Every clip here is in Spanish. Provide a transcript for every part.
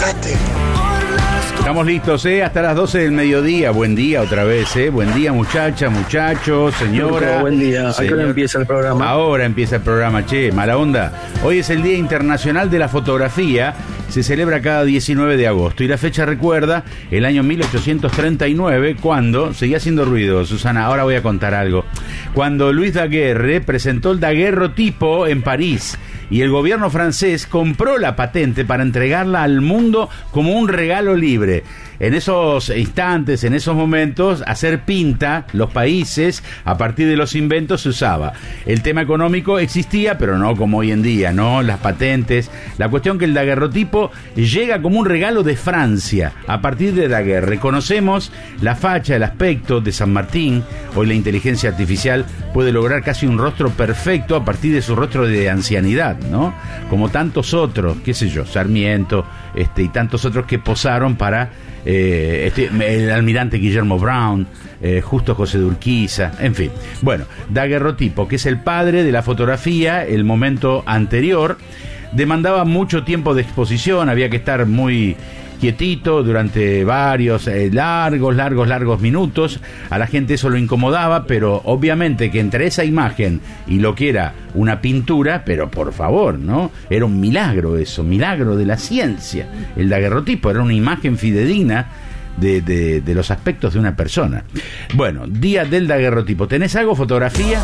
olvídate. Estamos listos, hasta las 12 del mediodía. Buen día otra vez, Buen día, muchacha, muchachos, señora. Buen día. ¿A qué hora empieza el programa? Ahora empieza el programa, mala onda. Hoy es el Día Internacional de la Fotografía. Se celebra cada 19 de agosto. Y la fecha recuerda el año 1839, cuando... Seguía haciendo ruido, Susana, ahora voy a contar algo. Cuando Louis Daguerre presentó el daguerrotipo en París. Y el gobierno francés compró la patente para entregarla al mundo como un regalo libre. En esos instantes, en esos momentos, hacer pinta, los países, a partir de los inventos se usaba. El tema económico existía, pero no como hoy en día, ¿no? Las patentes. La cuestión que el daguerrotipo llega como un regalo de Francia, a partir de Daguerre. Conocemos la facha, el aspecto de San Martín. Hoy la inteligencia artificial puede lograr casi un rostro perfecto a partir de su rostro de ancianidad, ¿no? Como tantos otros, qué sé yo, Sarmiento, y tantos otros que posaron para el almirante Guillermo Brown, Justo José de Urquiza, en fin. Bueno, daguerrotipo, que es el padre de la fotografía, el momento anterior, demandaba mucho tiempo de exposición, había que estar muy quietito durante varios largos minutos. A la gente eso lo incomodaba, pero obviamente que entre esa imagen y lo que era una pintura, pero por favor, ¿no? Era un milagro eso, milagro de la ciencia. El daguerrotipo era una imagen fidedigna de los aspectos de una persona. Bueno, día del daguerrotipo. ¿Tenés algo? ¿Fotografía?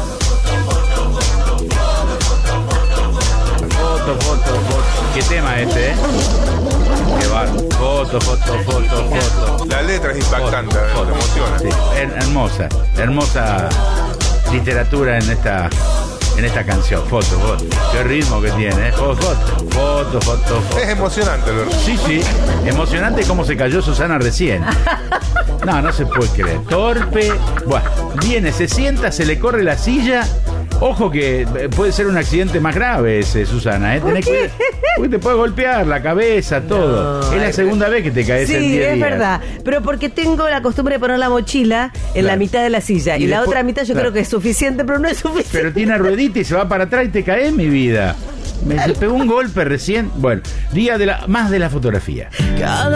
Foto. ¿Qué tema este, Qué barro. Foto. La letra es impactante, foto. Te emociona. Sí, hermosa literatura en esta canción. Foto. Qué ritmo que tiene, Foto. Es emocionante, Alberto. Sí, emocionante cómo se cayó Susana recién. No se puede creer. Torpe. Bueno, viene, se sienta, se le corre la silla. Ojo que puede ser un accidente más grave ese, Susana, Tenés cuidado, porque te puede golpear la cabeza, todo. Es la segunda vez que te caes en 10 días. Sí, es verdad. Pero porque tengo la costumbre de poner la mochila en la mitad de la silla. Y la otra mitad yo creo que es suficiente, pero no es suficiente. Pero tiene ruedita y se va para atrás y te caes, mi vida. Me pegó un golpe recién. Bueno, día más de la fotografía.